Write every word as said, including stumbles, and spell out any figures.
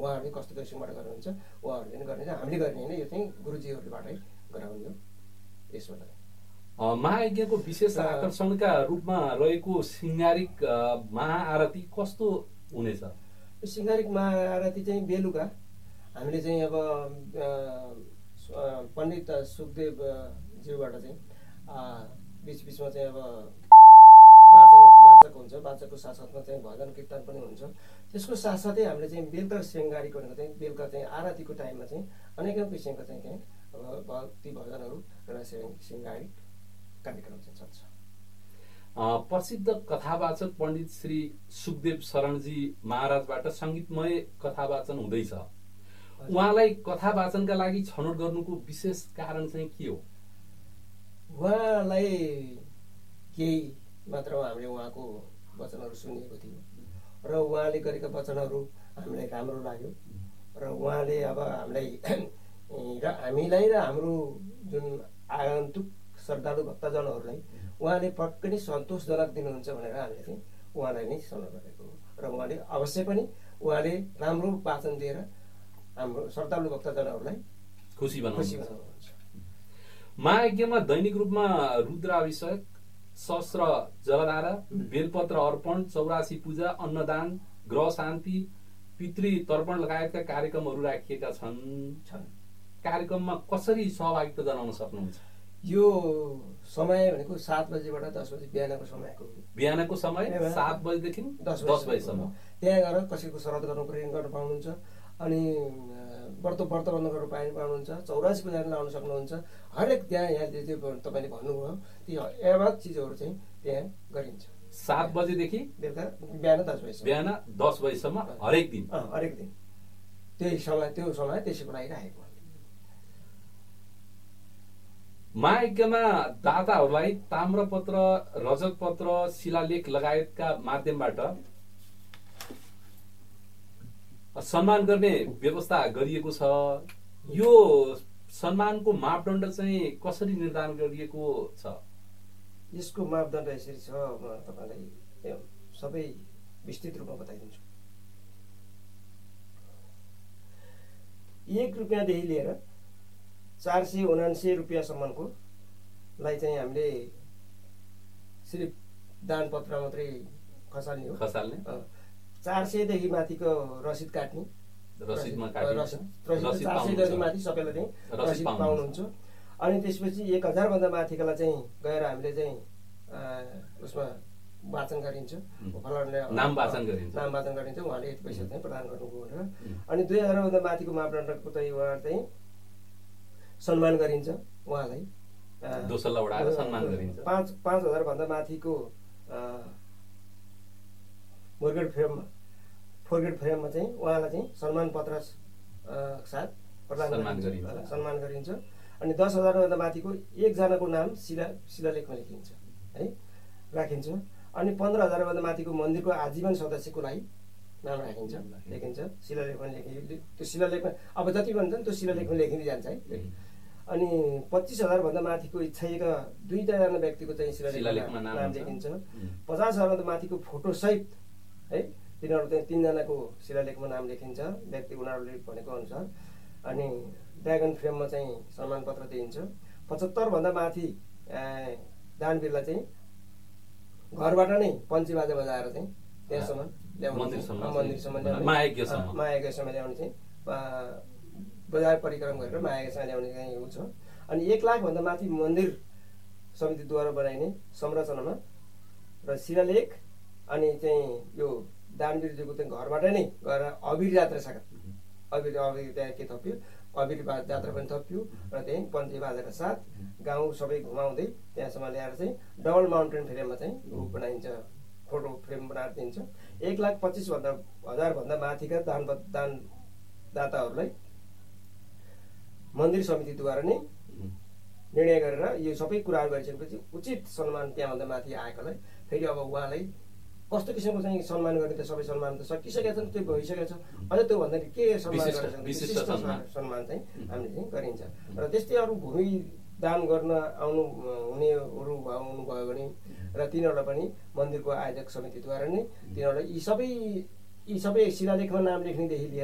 उहाँहरूले कस्तो किसिमबाट गर्नुहुन्छ उहाँहरूले नै गर्ने हामीले गर्ने होइन, यो चाहिँ गुरुजीहरूबाटै गराउने हो। यसबाट महायज्ञको विशेष आकर्षणका रूपमा रहेको सिंगारिक महाआरती कस्तो हुनेछ? सिंगारिक महाआरती चाहिँ बेलुका हामीले चाहिँ अब पण्डित सुखदेवज्यूबाट चाहिँ बिच बिचमा चाहिँ अब वाचन वाचक हुन्छ, वाचकको साथसाथमा चाहिँ भजन कीर्तन पनि हुन्छ। त्यसको साथसाथै हामीले चाहिँ बेलुका सिंगारिक भनेको चाहिँ बेलुका चाहिँ आरतीको टाइममा चाहिँ अनेकौँ किसिमका चाहिँ त्यहाँ अब भक्ति भजनहरू र सिंगारिक कार्यक्रम चाहिँ चल्छ। प्रसिद्ध कथावाचक पण्डित श्री सुखदेव शरणजी महाराजबाट सङ्गीतमय कथावाचन हुँदैछ। उहाँलाई कथावाचनका लागि छनौट गर्नुको विशेष कारण चाहिँ के हो? उहाँलाई केही मात्रामा हामीले उहाँको वचनहरू सुनेको थियो र उहाँले गरेका वचनहरू हामीलाई राम्रो लाग्यो र उहाँले अब हामीलाई र हामीलाई र हाम्रो जुन आगन्तुक श्रद्धालु भक्तजनहरूलाई उहाँले पक्कै नै सन्तोषजनक दिनुहुन्छ भनेर हामीले चाहिँ उहाँलाई नै छनौट गरेको हो र उहाँले अवश्य पनि उहाँले राम्रो वाचन दिएर हाम्रो श्रद्धालु भक्तजनहरूलाई खुसी खुसी बनाउनुहुन्छ। महायज्ञमा दैनिक रूपमा रुद्राभिषेक, सहस्र जलधारा, बेलपत्र अर्पण, चौरासी पूजा, अन्नदान, ग्रह शान्ति, पितृ तर्पण लगायतका कार्यक्रमहरू राखिएका छन्। कार्यक्रममा कसरी सहभागिता जनाउन सक्नुहुन्छ? यो समय भनेको सात बजेबाट दस बजे बिहानको समयको बिहानको समय सात बजेदेखि दस बजेसम्म त्यहाँ गएर कसैको श्राद्ध गर्नु पर्ने गर्न पाउनुहुन्छ, अनि व्रत व्रत बन्द गर्नु पाए पाउनुहुन्छ, चौरासी पूजा लाउन सक्नुहुन्छ। हरेक त्यहाँ यहाँ त्यो तपाईँले भन्नुभयो ती एवं चिजहरू चाहिँ त्यहाँ गरिन्छ। सात बजेदेखि बेलुका बिहान दस बजेसम्म बिहान दस बजेसम्म हरेक दिन हरेक दिन त्यही समय त्यो समय त्यसैको लागि राखेको। महायज्ञमा दाताहरूलाई ताम्रपत्र, रजतपत्र, शिलालेख लगायतका माध्यमबाट सम्मान गर्ने व्यवस्था गरिएको छ। यो सम्मानको मापदण्ड चाहिँ कसरी निर्धारण गरिएको छ? यसको मापदण्ड यसरी छ, म तपाईँलाई सबै विस्तृत रूपमा बताइदिन्छु। एक रुपियाँदेखि लिएर चार सय उनान्सय रुपियाँसम्मको लाई चाहिँ हामीले सिर्फ दान पत्र मात्रै खसाल्ने हो खसाल्ने चार सयदेखि माथिको रसिद काट्ने रसिदमा रसिद चार सयदेखि माथि सबैलाई चाहिँ रसिद पाउनुहुन्छ। अनि त्यसपछि एक हजारभन्दा माथिकोलाई चाहिँ गएर हामीले चाहिँ उसमा वाचन गरिन्छ, नाम वाचन गरिन्छ नाम वाचन गरिन्छ उहाँले यति पैसा चाहिँ प्रदान गर्नुभयो भनेर। अनि दुई हजारभन्दा माथिको मापदण्डको चाहिँ उहाँ चाहिँ सम्मान गरिन्छ, उहाँलाई दोस्रोलाई उडाएर सम्मान गरिन्छ। पाँच पाँच हजारभन्दा माथिको मोर्गेड फ्रेममा फोरगेड फ्रेममा चाहिँ उहाँलाई चाहिँ सम्मान पत्र साथ प्रदान गरिन्छ सम्मान गरिन्छ। अनि दस हजारभन्दा माथिको एकजनाको नाम शिला शिलालेखमा लेखिन्छ है राखिन्छ। अनि पन्ध्र हजारभन्दा माथिको मन्दिरको आजीवन सदस्यको लागि नाम राखिन्छ लेखिन्छ शिलालेखमा लेखि त्यो शिलालेखमा अब जति भन्छ नि त्यो शिलालेखमा लेखिँदै जान्छ है। अनि पच्चिस हजारभन्दा माथिको इच्छाएका दुईजना व्यक्तिको चाहिँ शिलालेखमा नाम लेखिन्छ। पचास हजारभन्दा माथिको फोटोसहित है तिनीहरू चाहिँ तिनजनाको शिलालेखमा नाम लेखिन्छ व्यक्ति उनीहरूले भनेको अनुसार। अनि ड्रागन फ्रेममा चाहिँ सम्मान पत्र दिइन्छ। पचहत्तरभन्दा माथि दानवीरलाई चाहिँ घरबाट नै पञ्ची बाजा बजाएर चाहिँ त्यहाँसम्म ल्याउनु मन्दिरसम्म महायज्ञसम्म महायज्ञसम्म ल्याउने चाहिँ बजार परिक्रम गरेर महायज्ञसम्म ल्याउने चाहिँ ऊ छ। अनि एक लाखभन्दा माथि मन्दिर समितिद्वारा बनाइने संरचनामा र शिलालेख अनि चाहिँ यो दानवीरज्यूको चाहिँ घरबाट नै गएर अबिर यात्रा छ अबिर अबिर त्यहाँ के थप्यो अबिर जात्रा पनि थप्यो र त्यही पञ्ची बाजाका साथ गाउँ सबै घुमाउँदै त्यहाँसम्म ल्याएर चाहिँ डबल माउन्टेन फ्रेममा चाहिँ ऊ बनाइन्छ फोटो फ्रेम बनाएर दिन्छ। एक लाख पच्चिस भन्दा हजारभन्दा माथिका दान दानदाताहरूलाई मन्दिर समितिद्वारा नै निर्णय गरेर यो सबै कुराहरू गरिसकेपछि उचित सम्मान त्यहाँभन्दा माथि आएकोलाई फेरि अब उहाँलाई कस्तो किसिमको चाहिँ सम्मान गर्ने त सबै सम्मान त सकिसकेको छ नि त्यो भइसकेको छ। अझ त्योभन्दा के सम्मान गरेर विशिष्ट सम्मान चाहिँ हामीले चाहिँ गरिन्छ। र त्यस्तै अरू भूमि दान गर्न आउनु हुनेहरू आउनुभयो भने र तिनीहरूलाई पनि मन्दिरको आयोजक समितिद्वारा नै तिनीहरूलाई यी सबै यी सबै शिलालेखमा नाम लेख्नेदेखि लिएर